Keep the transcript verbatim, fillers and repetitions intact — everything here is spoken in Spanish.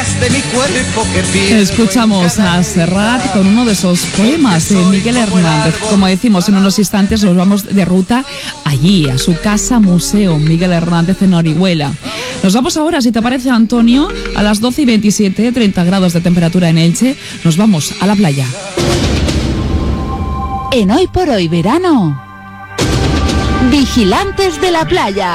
huellas de mi cuerpo que pierdo. Escuchamos a Serrat con uno de esos poemas de Miguel Hernández. Como decimos, en unos instantes nos vamos de ruta allí, a su casa museo Miguel Hernández en Orihuela. Nos vamos ahora, si te parece, Antonio, a las doce y veintisiete, treinta grados de temperatura en Elche. Nos vamos a la playa. En Hoy por Hoy Verano, Vigilantes de la Playa.